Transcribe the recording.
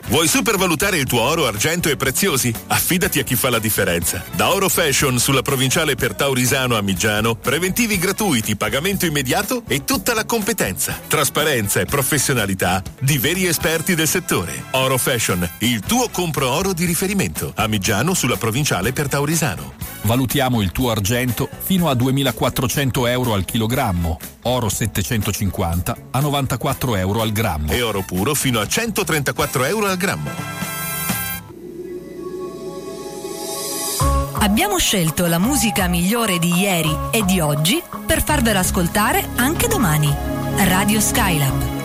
Vuoi supervalutare il tuo oro, argento e preziosi? Affidati a chi fa la differenza. Da Oro Fashion sulla provinciale per Taurisano a Migiano, preventivi gratuiti, pagamento immediato e tutta la competenza, trasparenza e professionalità di veri esperti del settore. Oro Fashion, il tuo compro oro di riferimento. A Migiano sulla provinciale per Taurisano. Valutiamo il tuo argento fino a 2.400 euro al chilogrammo, oro 750 a 94 euro al grammo e oro puro fino a 134 euro al grammo. Abbiamo scelto la musica migliore di ieri e di oggi per farvela ascoltare anche domani. Radio Skylab.